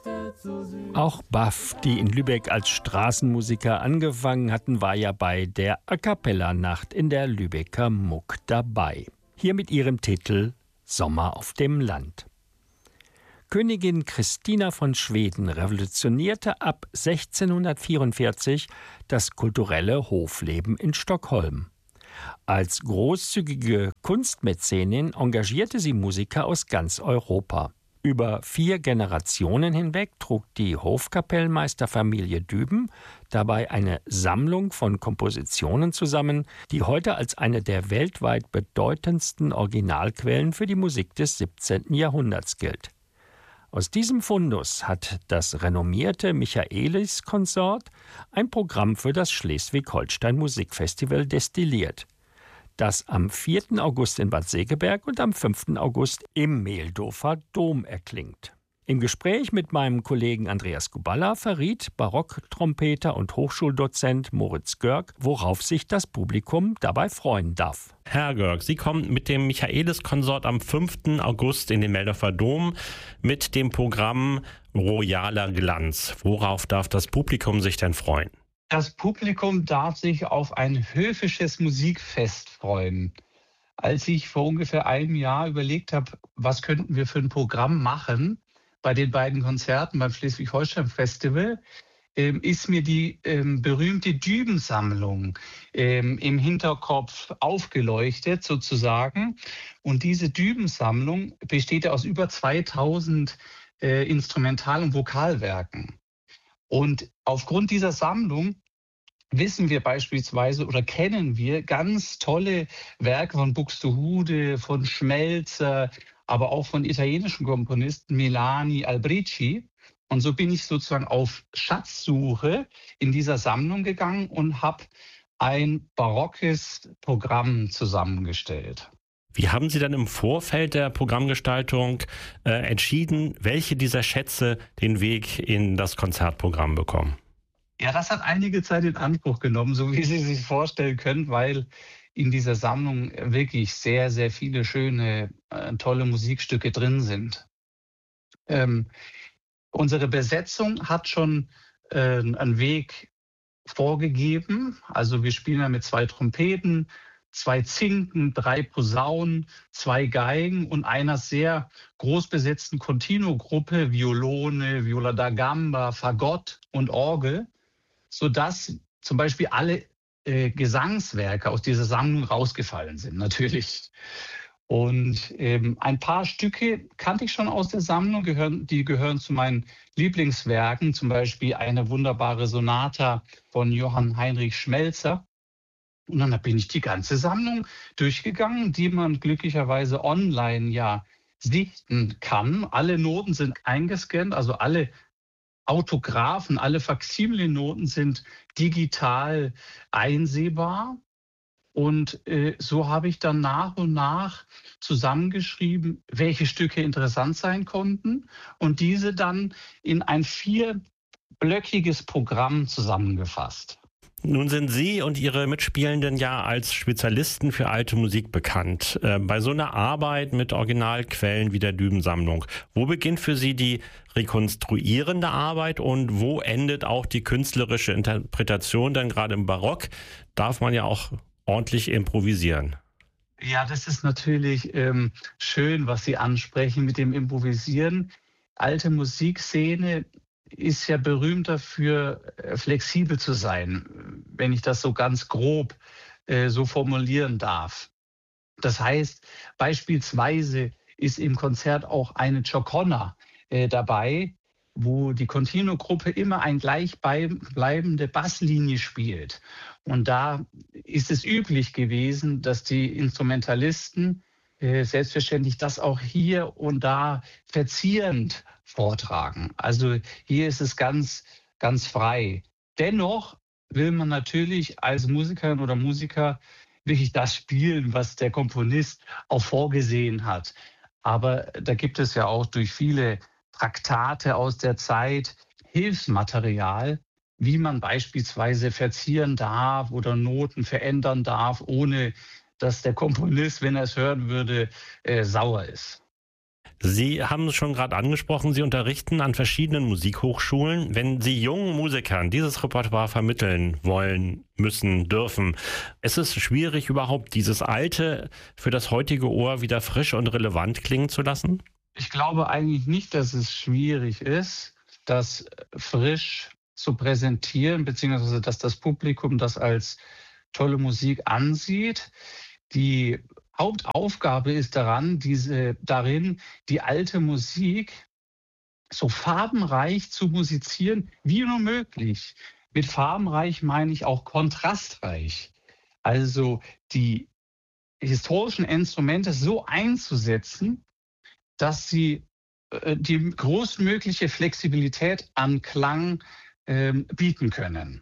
Auch Baff, die in Lübeck als Straßenmusiker angefangen hatten, war ja bei der A-cappella-Nacht in der Lübecker Muck dabei. Hier mit ihrem Titel Sommer auf dem Land. Königin Christina von Schweden revolutionierte ab 1644 das kulturelle Hofleben in Stockholm. Als großzügige Kunstmäzenin engagierte sie Musiker aus ganz Europa. Über 4 Generationen hinweg trug die Hofkapellmeisterfamilie Düben dabei eine Sammlung von Kompositionen zusammen, die heute als eine der weltweit bedeutendsten Originalquellen für die Musik des 17. Jahrhunderts gilt. Aus diesem Fundus hat das renommierte Michaelis-Konsort ein Programm für das Schleswig-Holstein Musikfestival destilliert, das am 4. August in Bad Segeberg und am 5. August im Meldorfer Dom erklingt. Im Gespräch mit meinem Kollegen Andreas Kuballa verriet Barocktrompeter und Hochschuldozent Moritz Görg, worauf sich das Publikum dabei freuen darf. Herr Görg, Sie kommen mit dem Michaelis-Konsort am 5. August in den Meldorfer Dom mit dem Programm Royaler Glanz. Worauf darf das Publikum sich denn freuen? Das Publikum darf sich auf ein höfisches Musikfest freuen. Als ich vor ungefähr einem Jahr überlegt habe, was könnten wir für ein Programm machen bei den beiden Konzerten beim Schleswig-Holstein-Festival, ist mir die berühmte Dübensammlung im Hinterkopf aufgeleuchtet sozusagen. Und diese Dübensammlung besteht aus über 2000 Instrumental- und Vokalwerken. Und aufgrund dieser Sammlung wissen wir beispielsweise oder kennen wir ganz tolle Werke von Buxtehude, von Schmelzer, aber auch von italienischen Komponisten Milani, Alberici. Und so bin ich sozusagen auf Schatzsuche in dieser Sammlung gegangen und habe ein barockes Programm zusammengestellt. Wie haben Sie dann im Vorfeld der Programmgestaltung entschieden, welche dieser Schätze den Weg in das Konzertprogramm bekommen? Ja, das hat einige Zeit in Anspruch genommen, so wie Sie sich vorstellen können, weil in dieser Sammlung wirklich sehr, sehr viele schöne, tolle Musikstücke drin sind. Unsere Besetzung hat schon einen Weg vorgegeben. Also wir spielen ja mit 2 Trompeten, 2 Zinken, 3 Posaunen, 2 Geigen und einer sehr groß besetzten Continuo-Gruppe, Violone, Viola da Gamba, Fagott und Orgel, sodass zum Beispiel alle Gesangswerke aus dieser Sammlung rausgefallen sind, natürlich. Und ein paar Stücke kannte ich schon aus der Sammlung, die gehören zu meinen Lieblingswerken, zum Beispiel eine wunderbare Sonata von Johann Heinrich Schmelzer. Und dann bin ich die ganze Sammlung durchgegangen, die man glücklicherweise online ja sichten kann. Alle Noten sind eingescannt, also alle Autographen, alle Faksimile-Noten sind digital einsehbar. Und so habe ich dann nach und nach zusammengeschrieben, welche Stücke interessant sein konnten und diese dann in ein 4-blöckiges Programm zusammengefasst. Nun sind Sie und Ihre Mitspielenden ja als Spezialisten für alte Musik bekannt. Bei so einer Arbeit mit Originalquellen wie der Dübensammlung, wo beginnt für Sie die rekonstruierende Arbeit und wo endet auch die künstlerische Interpretation? Denn gerade im Barock darf man ja auch ordentlich improvisieren. Ja, das ist natürlich schön, was Sie ansprechen mit dem Improvisieren. Alte Musikszene ist ja berühmt dafür, flexibel zu sein, wenn ich das so ganz grob so formulieren darf. Das heißt, beispielsweise ist im Konzert auch eine Gioconna dabei, wo die Continuo-Gruppe immer eine gleichbleibende Basslinie spielt. Und da ist es üblich gewesen, dass die Instrumentalisten selbstverständlich das auch hier und da verzierend vortragen. Also hier ist es ganz, ganz frei. Dennoch will man natürlich als Musikerin oder Musiker wirklich das spielen, was der Komponist auch vorgesehen hat. Aber da gibt es ja auch durch viele Traktate aus der Zeit Hilfsmaterial, wie man beispielsweise verzieren darf oder Noten verändern darf, ohne dass der Komponist, wenn er es hören würde, sauer ist. Sie haben es schon gerade angesprochen, Sie unterrichten an verschiedenen Musikhochschulen. Wenn Sie jungen Musikern dieses Repertoire vermitteln wollen, müssen, dürfen, ist es schwierig überhaupt, dieses Alte für das heutige Ohr wieder frisch und relevant klingen zu lassen? Ich glaube eigentlich nicht, dass es schwierig ist, das frisch zu präsentieren, beziehungsweise dass das Publikum das als tolle Musik ansieht. Die Hauptaufgabe ist darin, die alte Musik so farbenreich zu musizieren wie nur möglich. Mit farbenreich meine ich auch kontrastreich. Also die historischen Instrumente so einzusetzen, dass sie die größtmögliche Flexibilität an Klang bieten können.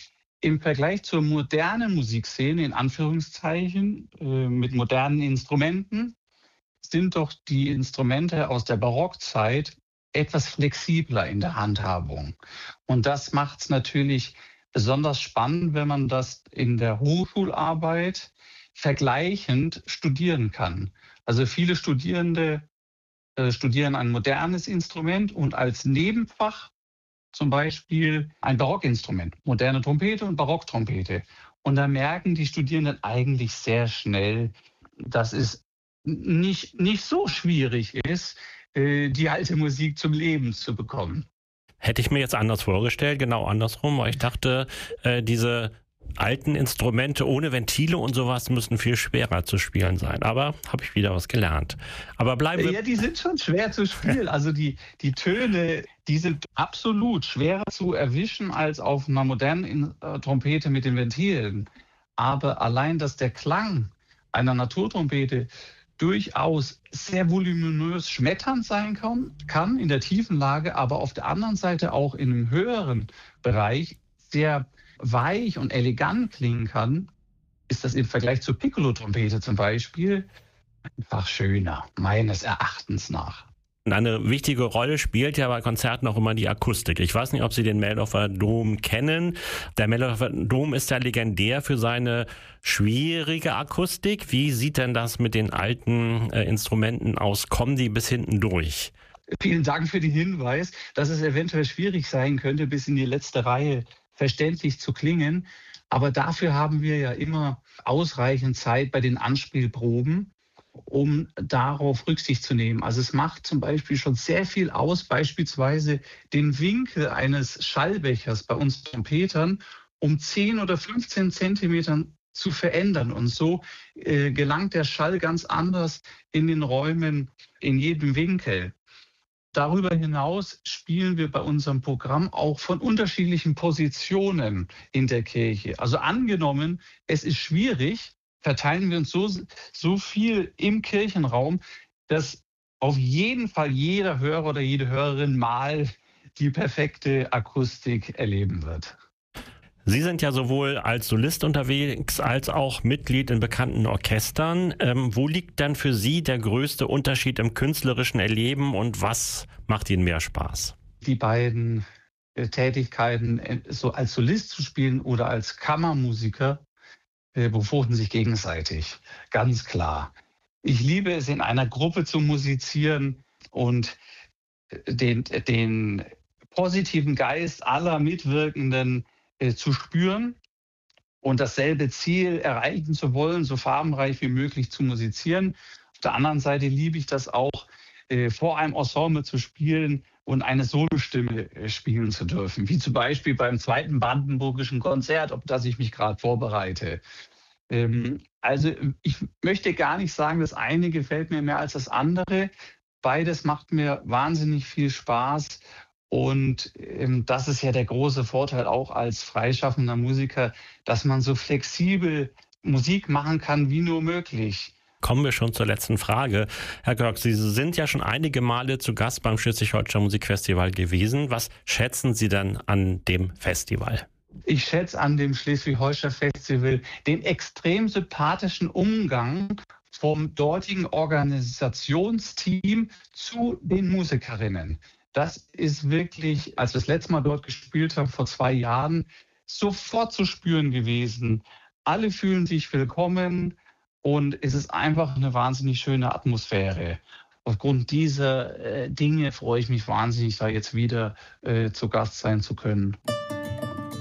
Im Vergleich zur modernen Musikszene, in Anführungszeichen, mit modernen Instrumenten, sind doch die Instrumente aus der Barockzeit etwas flexibler in der Handhabung. Und das macht es natürlich besonders spannend, wenn man das in der Hochschularbeit vergleichend studieren kann. Also viele Studierende studieren ein modernes Instrument und als Nebenfach zum Beispiel ein Barockinstrument, moderne Trompete und Barocktrompete. Und da merken die Studierenden eigentlich sehr schnell, dass es nicht so schwierig ist, die alte Musik zum Leben zu bekommen. Hätte ich mir jetzt anders vorgestellt, genau andersrum, weil ich dachte, diese alten Instrumente ohne Ventile und sowas müssen viel schwerer zu spielen sein. Aber habe ich wieder was gelernt. Aber bleiben wir... Ja, die sind schon schwer zu spielen. Also die Töne, die sind absolut schwerer zu erwischen als auf einer modernen Trompete mit den Ventilen. Aber allein, dass der Klang einer Naturtrompete durchaus sehr voluminös schmetternd sein kann in der tiefen Lage, aber auf der anderen Seite auch in einem höheren Bereich sehr weich und elegant klingen kann, ist das im Vergleich zur Piccolo-Trompete zum Beispiel einfach schöner, meines Erachtens nach. Eine wichtige Rolle spielt ja bei Konzerten auch immer die Akustik. Ich weiß nicht, ob Sie den Meldorfer Dom kennen. Der Meldorfer Dom ist ja legendär für seine schwierige Akustik. Wie sieht denn das mit den alten Instrumenten aus? Kommen die bis hinten durch? Vielen Dank für den Hinweis, dass es eventuell schwierig sein könnte, bis in die letzte Reihe verständlich zu klingen. Aber dafür haben wir ja immer ausreichend Zeit bei den Anspielproben, um darauf Rücksicht zu nehmen. Also es macht zum Beispiel schon sehr viel aus, beispielsweise den Winkel eines Schallbechers bei uns Trompetern um 10 oder 15 Zentimetern zu verändern. Und so gelangt der Schall ganz anders in den Räumen, in jedem Winkel. Darüber hinaus spielen wir bei unserem Programm auch von unterschiedlichen Positionen in der Kirche. Also angenommen, es ist schwierig, verteilen wir uns so viel im Kirchenraum, dass auf jeden Fall jeder Hörer oder jede Hörerin mal die perfekte Akustik erleben wird. Sie sind ja sowohl als Solist unterwegs als auch Mitglied in bekannten Orchestern. Wo liegt dann für Sie der größte Unterschied im künstlerischen Erleben und was macht Ihnen mehr Spaß? Die beiden Tätigkeiten, so als Solist zu spielen oder als Kammermusiker, befruchten sich gegenseitig, ganz klar. Ich liebe es, in einer Gruppe zu musizieren und den positiven Geist aller Mitwirkenden zu spüren und dasselbe Ziel erreichen zu wollen, so farbenreich wie möglich zu musizieren. Auf der anderen Seite liebe ich das auch, vor einem Ensemble zu spielen und eine Solostimme spielen zu dürfen, wie zum Beispiel beim 2. Brandenburgischen Konzert, auf das ich mich gerade vorbereite. Also ich möchte gar nicht sagen, das eine gefällt mir mehr als das andere. Beides macht mir wahnsinnig viel Spaß. Und das ist ja der große Vorteil auch als freischaffender Musiker, dass man so flexibel Musik machen kann wie nur möglich. Kommen wir schon zur letzten Frage. Herr Görg, Sie sind ja schon einige Male zu Gast beim Schleswig-Holstein Musikfestival gewesen. Was schätzen Sie denn an dem Festival? Ich schätze an dem Schleswig-Holstein Festival den extrem sympathischen Umgang vom dortigen Organisationsteam zu den Musikerinnen. Das ist wirklich, als wir das letzte Mal dort gespielt haben, vor 2 Jahren, sofort zu spüren gewesen. Alle fühlen sich willkommen und es ist einfach eine wahnsinnig schöne Atmosphäre. aufgrund dieser Dinge freue ich mich wahnsinnig, da jetzt wieder zu Gast sein zu können.